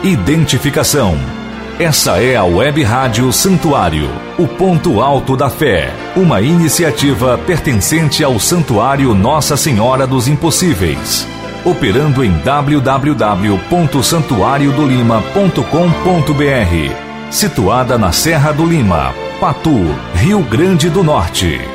identificação. Essa é a Web Rádio Santuário, o ponto alto da fé, uma iniciativa pertencente ao Santuário Nossa Senhora dos Impossíveis, operando em www.santuariodolima.com.br, situada na Serra do Lima, Patu, Rio Grande do Norte.